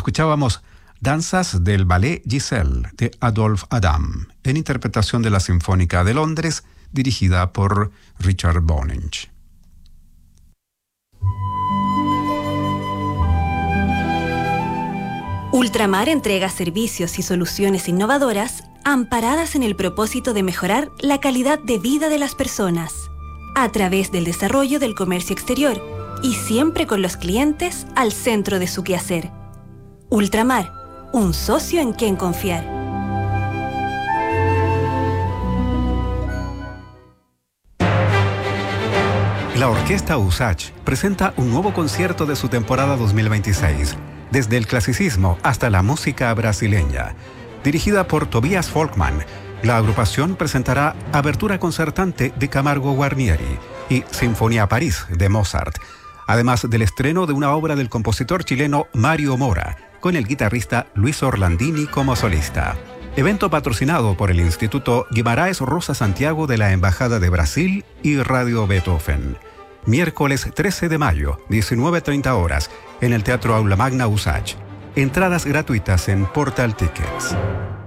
Escuchábamos Danzas del Ballet Giselle de Adolphe Adam, en interpretación de la Sinfónica de Londres, dirigida por Richard Bonynge. Ultramar entrega servicios y soluciones innovadoras amparadas en el propósito de mejorar la calidad de vida de las personas a través del desarrollo del comercio exterior y siempre con los clientes al centro de su quehacer. Ultramar, un socio en quien confiar. La Orquesta USACH presenta un nuevo concierto de su temporada 2026, desde el clasicismo hasta la música brasileña. Dirigida por Tobias Folkman, la agrupación presentará Abertura Concertante de Camargo Guarnieri y Sinfonía París de Mozart, además del estreno de una obra del compositor chileno Mario Mora, con el guitarrista Luis Orlandini como solista. Evento patrocinado por el Instituto Guimarães Rosa Santiago de la Embajada de Brasil y Radio Beethoven. Miércoles 13 de mayo, 19:30 horas, en el Teatro Aula Magna USACH. Entradas gratuitas en Portal Tickets.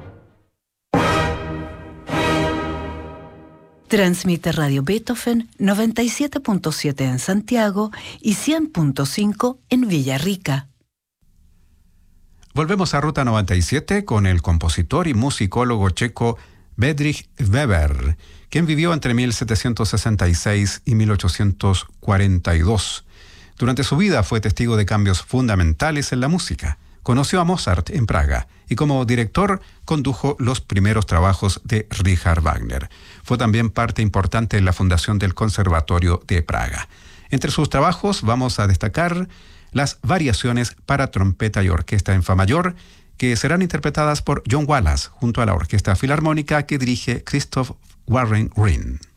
Transmite Radio Beethoven 97.7 en Santiago y 100.5 en Villarrica. Volvemos a Ruta 97 con el compositor y musicólogo checo Bedřich Weber, quien vivió entre 1766 y 1842. Durante su vida fue testigo de cambios fundamentales en la música. Conoció a Mozart en Praga y como director condujo los primeros trabajos de Richard Wagner. Fue también parte importante en la fundación del Conservatorio de Praga. Entre sus trabajos vamos a destacar las variaciones para trompeta y orquesta en fa mayor, que serán interpretadas por John Wallace junto a la Orquesta Filarmónica que dirige Christoph Warren Green.